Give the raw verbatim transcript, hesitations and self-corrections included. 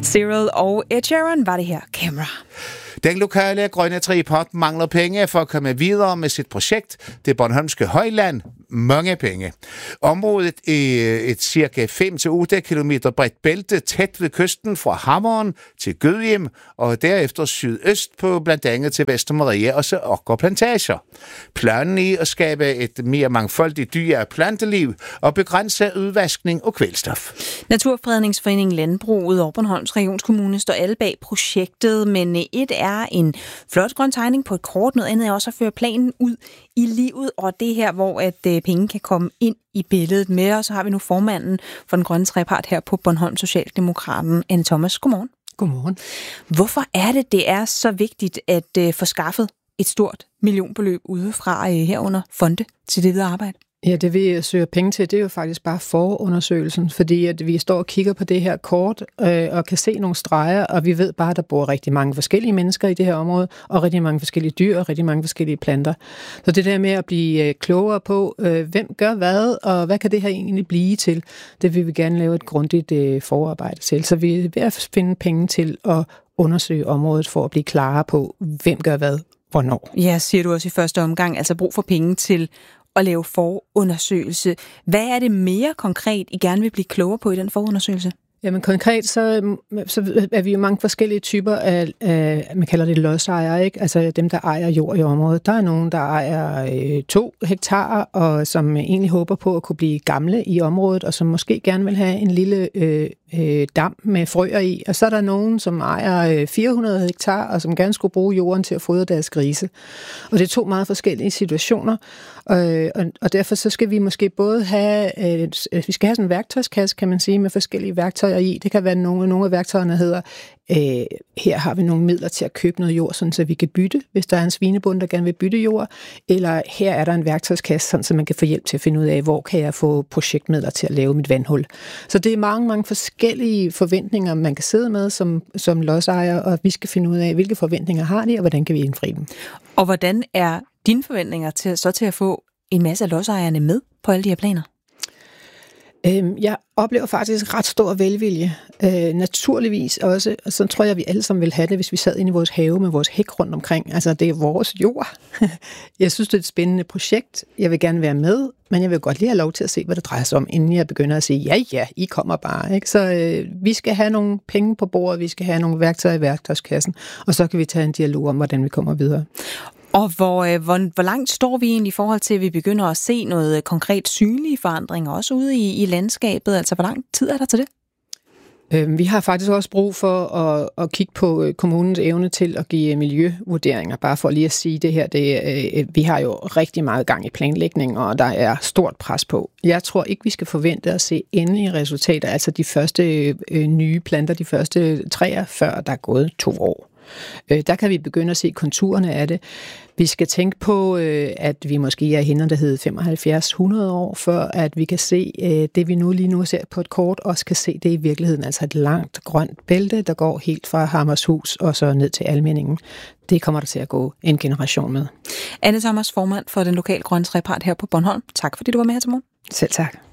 Cyril og Ed Sheeran var det her. Camera. Den lokale grønne trepart mangler penge for at komme videre med sit projekt, det Bornholmske Højland. Mange penge. Området er et cirka fem til otte kilometer bredt bælte tæt ved kysten fra Hammeren til Gødhjem og derefter sydøst på blandt andet til Vestermarie og så Okker Plantager. Planen er at skabe et mere mangfoldigt dyr- og planteliv og begrænse udvaskning og kvælstof. Naturfredningsforeningen Landbruget og Bornholms Regionskommune står alle bag projektet, men et er en flot grøn tegning på et kort, noget andet er også at føre planen ud i livet, og det her, hvor at øh, penge kan komme ind i billedet med, og så har vi nu formanden for den grønne trepart her på Bornholm, Socialdemokraten Anne Thomas. Godmorgen. Godmorgen. Hvorfor er det, det er så vigtigt at øh, få skaffet et stort millionbeløb udefra øh, herunder fonde til det videre arbejde? Ja, det vi søger penge til, det er jo faktisk bare forundersøgelsen, fordi at vi står og kigger på det her kort øh, og kan se nogle streger, og vi ved bare, at der bor rigtig mange forskellige mennesker i det her område, og rigtig mange forskellige dyr og rigtig mange forskellige planter. Så det der med at blive øh, klogere på, øh, hvem gør hvad, og hvad kan det her egentlig blive til, det vil vi gerne lave et grundigt øh, forarbejde til. Så vi er ved at finde penge til at undersøge området for at blive klarere på, hvem gør hvad, hvornår. Ja, siger du også i første omgang, altså brug for penge til at lave forundersøgelse. Hvad er det mere konkret, I gerne vil blive klogere på i den forundersøgelse? Jamen konkret, så, så er vi jo mange forskellige typer af, af man kalder det lodsejere, ikke? Altså dem, der ejer jord i området. Der er nogen, der ejer øh, to hektar, og som egentlig håber på at kunne blive gamle i området, og som måske gerne vil have en lille øh, øh, dam med frøer i. Og så er der nogen, som ejer øh, fire hundrede hektar, og som gerne skulle bruge jorden til at fodre deres grise. Og det er to meget forskellige situationer, øh, og, og derfor så skal vi måske både have, øh, vi skal have sådan en værktøjskasse, kan man sige, med forskellige værktøjer i. Det kan være nogle, nogle af værktøjerne hedder, øh, her har vi nogle midler til at købe noget jord, sådan så vi kan bytte, hvis der er en svinebonde, der gerne vil bytte jord, eller her er der en værktøjskasse, sådan så man kan få hjælp til at finde ud af, hvor kan jeg få projektmidler til at lave mit vandhul. Så det er mange, mange forskellige forventninger, man kan sidde med som, som lodsejer, og vi skal finde ud af, hvilke forventninger har de, og hvordan kan vi indfri dem. Og hvordan er dine forventninger til, så til at få en masse af lodsejerne med på alle de her planer? Jeg oplever faktisk ret stor velvilje. Øh, naturligvis også, og så tror jeg, at vi alle sammen vil have det, hvis vi sad inde i vores have med vores hæk rundt omkring. Altså, det er vores jord. Jeg synes, det er et spændende projekt. Jeg vil gerne være med, men jeg vil godt lige have lov til at se, hvad det drejer sig om, inden jeg begynder at sige, ja, ja, I kommer bare. Ikke? Så øh, vi skal have nogle penge på bordet, vi skal have nogle værktøjer i værktøjskassen, og så kan vi tage en dialog om, hvordan vi kommer videre. Og hvor, hvor, hvor langt står vi egentlig i forhold til, at vi begynder at se noget konkret synlige forandringer, også ude i, i landskabet? Altså, hvor lang tid er der til det? Vi har faktisk også brug for at, at kigge på kommunens evne til at give miljøvurderinger, bare for lige at sige det her. Det, vi har jo rigtig meget gang i planlægning, og der er stort pres på. Jeg tror ikke, vi skal forvente at se endelige resultater, altså de første nye planter, de første træer, før der er gået to år. Der kan vi begynde at se konturerne af det. Vi skal tænke på, at vi måske er henne, der hedder femoghalvfjerds hundrede år, før at vi kan se det, vi nu lige nu ser på et kort, også kan se det i virkeligheden. Altså et langt grønt bælte, der går helt fra Hammershus og så ned til Almindingen. Det kommer der til at gå en generation med. Anne Thomas, formand for den lokale grønne trepart her på Bornholm. Tak fordi du var med her til morgen. Selv tak.